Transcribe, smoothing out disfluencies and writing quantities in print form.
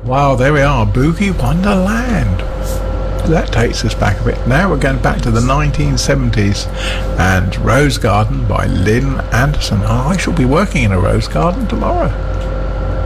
Wow, there we are, Boogie Wonderland. That takes us back a bit. Now we're going back to the 1970s and Rose Garden by Lynn Anderson. I shall be working in a rose garden tomorrow.